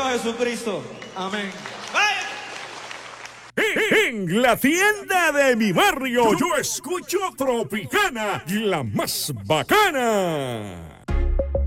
a Jesucristo. Amén. En la tienda de mi barrio yo escucho Tropicana, la más bacana.